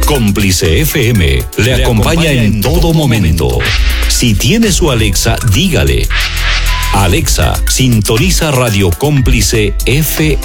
Cómplice FM le acompaña en todo momento. Si tiene su Alexa, dígale: Alexa, sintoniza Radio Cómplice FM.